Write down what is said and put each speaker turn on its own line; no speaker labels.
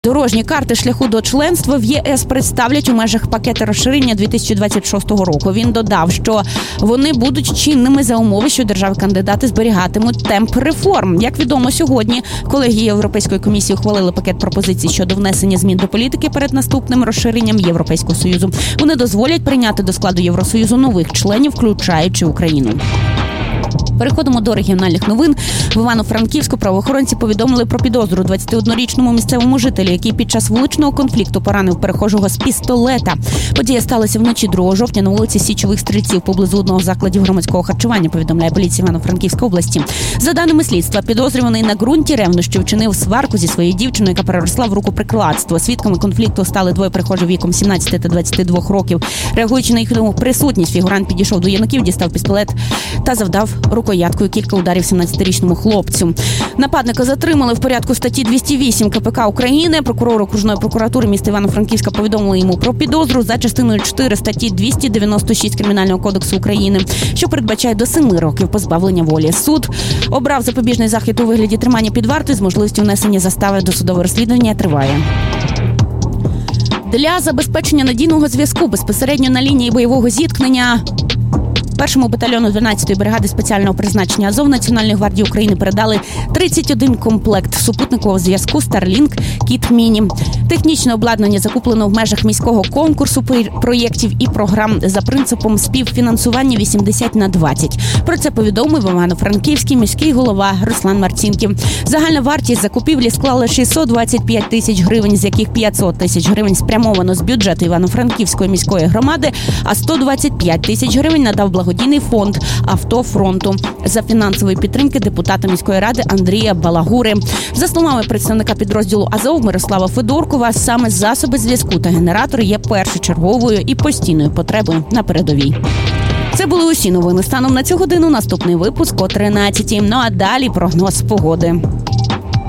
Дорожні карти шляху до членства в ЄС представлять у межах пакету розширення 2026 року. Він додав, що вони будуть чинними за умови, що держави-кандидати зберігатимуть темп реформ. Як відомо, сьогодні колегії Європейської комісії ухвалили пакет пропозицій щодо внесення змін до політики перед наступним розширенням Європейського Союзу. Вони дозволять прийняти до складу Євросоюзу нових членів, включаючи Україну. Переходимо до регіональних новин. В Івано-Франківську правоохоронці повідомили про підозру 21-річному місцевому жителю, який під час вуличного конфлікту поранив перехожого з пістолета. Подія сталася вночі 2 жовтня на вулиці Січових Стрільців поблизу одного з закладів громадського харчування, повідомляє поліція Івано-Франківської області. За даними слідства, підозрюваний на ґрунті ревнощів вчинив сварку зі своєю дівчиною, яка переросла в рукоприкладство. Свідками конфлікту стали 2 перехожі віком 17 та 22 років. Реагуючи на їхню присутність, фігурант підійшов до юнаків, дістав пістолет та завдав рукояткою кілька ударів 17-річному хлопцю. Нападника затримали в порядку статті 208 КПК України. Прокурор окружної прокуратури міста Івано-Франківська повідомили йому про підозру за частиною 4 статті 296 Кримінального кодексу України, що передбачає до 7 років позбавлення волі. Суд обрав запобіжний захід у вигляді тримання під вартою з можливістю внесення застави. Досудове розслідування триває. Для забезпечення надійного зв'язку безпосередньо на лінії бойового зіткнення першому батальйону 12-ї бригади спеціального призначення Азов Національної гвардії України передали 31 комплект супутникового зв'язку Starlink Kit Mini. Технічне обладнання закуплено в межах міського конкурсу проєктів і програм за принципом співфінансування 80/20. Про це повідомив Івано-Франківський міський голова Руслан Марцінків. Загальна вартість закупівлі склала 625 тисяч гривень, з яких 500 тисяч гривень спрямовано з бюджету Івано-Франківської міської громади, а 125 тисяч гривень надав благодійний фонд «Авто фронту» за фінансової підтримки депутата міської ради Андрія Балагури. За словами представника підрозділу Азов Мирослава Федоркова, саме засоби зв'язку та генератори є першочерговою і постійною потребою на передовій. Це були усі новини станом на цю годину. Наступний випуск о 13:00. Ну а далі прогноз погоди.